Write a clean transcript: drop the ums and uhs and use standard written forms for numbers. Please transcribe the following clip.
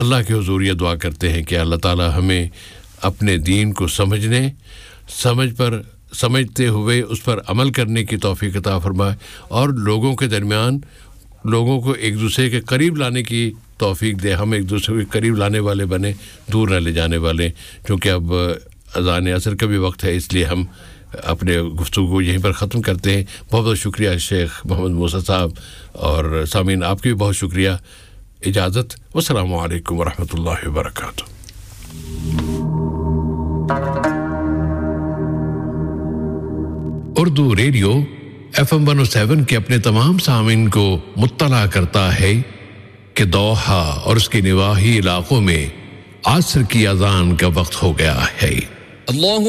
अल्लाह के हुज़ूर ये दुआ करते हैं कि अल्लाह ताला हमें अपने दीन को समझते हुए उस पर अमल करने की तौफीक अता फरमाए और लोगों के दरमियान लोगों को एक दूसरे के करीब लाने की तौफीक दे। हम एक दूसरे के करीब लाने वाले बने, दूर न ले जाने वाले। क्योंकि अब अज़ान असर का भी वक्त है, इसलिए हम अपने गुफ्तगू को यहीं पर ख़त्म करते हैं। बहुत बहुत शुक्रिया शेख मोहम्मद मूसा साहब, और सामीन आपकी भी बहुत शुक्रिया। इजाज़त, वस्सलामु अलैकुम वरहमतुल्लाहि वबरकातुहू। उर्दू रेडियो FM 107 के अपने तमाम सामीन को मुत्तला करता है कि दोहा और उसके निवाही इलाकों में असर की अज़ान का वक्त हो गया है।